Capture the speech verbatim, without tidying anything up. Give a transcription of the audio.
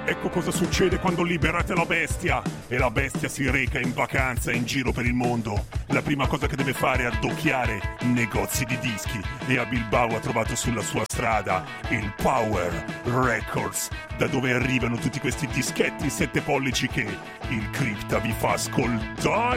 Ecco cosa succede quando liberate la bestia. E la bestia si reca in vacanza in giro per il mondo. La prima cosa che deve fare è addocchiare negozi di dischi. E a Bilbao ha trovato sulla sua strada il Power Records, da dove arrivano tutti questi dischetti in sette pollici che il Cripta vi fa ascoltare.